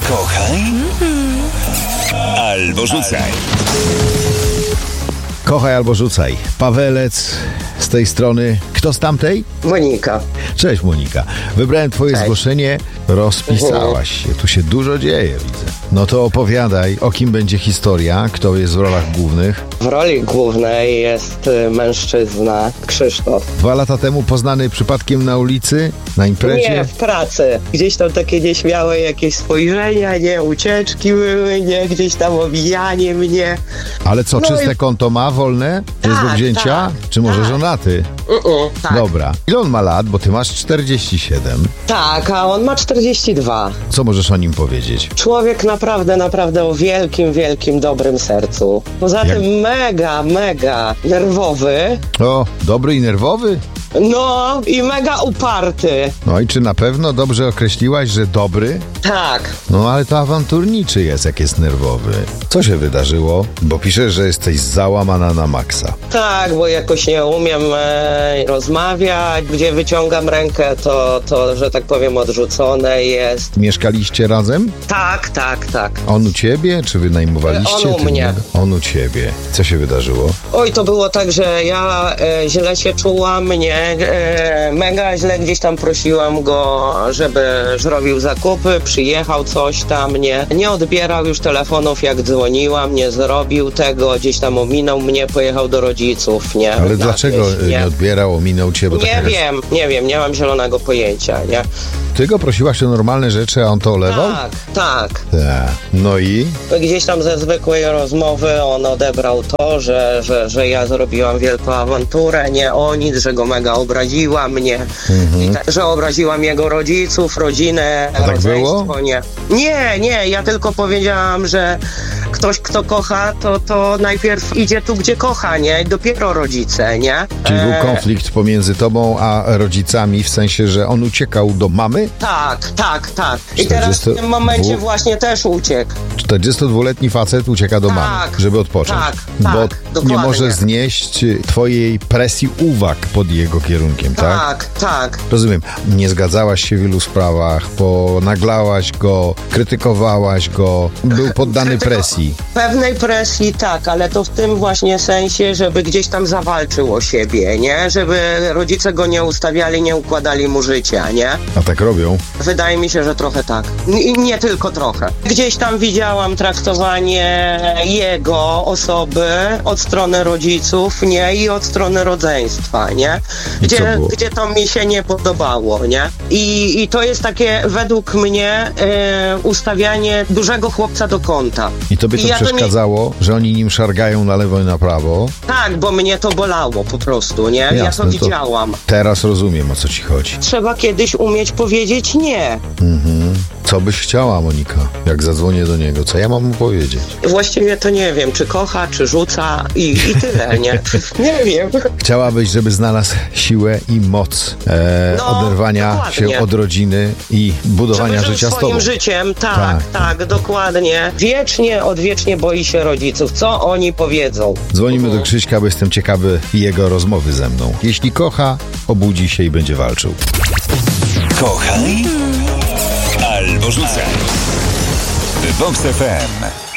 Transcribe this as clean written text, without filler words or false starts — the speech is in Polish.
Kochaj albo rzucaj. Kochaj albo rzucaj. Pawelec z tej strony. Kto z tamtej? Monika. Cześć Monika. Wybrałem twoje zgłoszenie. Rozpisałaś się. Tu się dużo dzieje, widzę. No to opowiadaj, o kim będzie historia, kto jest w rolach głównych. W roli głównej jest mężczyzna Krzysztof. 2 lata temu poznany przypadkiem na ulicy, na imprezie. Nie, w pracy. Gdzieś tam takie nieśmiałe jakieś spojrzenia, nie, ucieczki były, nie, gdzieś tam owijanie mnie. Ale co, No czyste i... konto ma wolne? Jest do Tak, wzięcia? tak, Czy może tak. żonaty? Tak. Dobra. Ile on ma lat? Bo ty masz 47. Tak, a on ma 42. Co możesz o nim powiedzieć? Człowiek naprawdę o wielkim, dobrym sercu. Poza tym mega nerwowy. O, dobry i nerwowy? No i mega uparty. No i czy na pewno dobrze określiłaś, że dobry? Tak. No ale to awanturniczy jest, jak jest nerwowy. Co się wydarzyło? Bo piszesz, że jesteś załamana na maksa. Tak, bo jakoś nie umiem rozmawiać. Gdzie wyciągam rękę, to, że tak powiem, odrzucone jest. Mieszkaliście razem? Tak. On u ciebie, czy wynajmowaliście? On u mnie. On u ciebie. Co się wydarzyło? Oj, to było tak, że ja źle się czułam, mega źle gdzieś tam prosiłam go, żeby zrobił zakupy, przyjechał coś tam, nie odbierał już telefonów, jak dzwoniłam, nie zrobił tego, gdzieś tam ominął mnie, pojechał do rodziców, nie? Ale dlaczego nie odbierał, ominął cię? Bo Nie wiem, nie mam zielonego pojęcia, nie? Ty go prosiłaś o normalne rzeczy, a on to olewał? Tak. No i? Gdzieś tam ze zwykłej rozmowy on odebrał to, że ja zrobiłam wielką awanturę, nie o nic, że go mega obraziła mnie, że obraziłam jego rodziców, rodzinę, a tak było? Nie, ja tylko powiedziałam, że ktoś, kto kocha, to najpierw idzie tu, gdzie kocha, nie? Dopiero rodzice, nie? Czyli był konflikt pomiędzy tobą a rodzicami, w sensie, że on uciekał do mamy? Tak. I teraz w tym momencie właśnie też uciekł. 42-letni facet ucieka do mamy, żeby odpocząć. Bo dokładnie. nie może znieść twojej presji uwag pod jego kierunkiem, tak? Tak. Rozumiem. Nie zgadzałaś się w wielu sprawach, ponaglałaś go, krytykowałaś go, był poddany presji. Pewnej presji, tak, ale to w tym właśnie sensie, żeby gdzieś tam zawalczył o siebie, nie? Żeby rodzice go nie ustawiali, nie układali mu życia, nie? A tak robią? Wydaje mi się, że trochę tak. I nie tylko trochę. Gdzieś tam widziałam traktowanie jego osoby od strony rodziców, nie? I od strony rodzeństwa, nie? Gdzie to mi się nie podobało, nie? I to jest takie, według mnie, ustawianie dużego chłopca do kąta. I tobie to przeszkadzało, że oni nim szargają na lewo i na prawo? Tak, bo mnie to bolało po prostu, nie? Jasne, ja to widziałam. Teraz rozumiem, o co ci chodzi. Trzeba kiedyś umieć powiedzieć nie. Co byś chciała, Monika, jak zadzwonię do niego? Co ja mam mu powiedzieć? Właściwie to nie wiem, czy kocha, czy rzuca i tyle, nie? Nie wiem. Chciałabyś, żeby znalazł siłę i moc oderwania dokładnie. się od rodziny i budowania życia z tobą. Swoim życiem, tak, dokładnie. Odwiecznie boi się rodziców. Co oni powiedzą? Dzwonimy do Krzyśka, bo jestem ciekawy jego rozmowy ze mną. Jeśli kocha, obudzi się i będzie walczył. Kochaj albo rzucaj. Vox FM.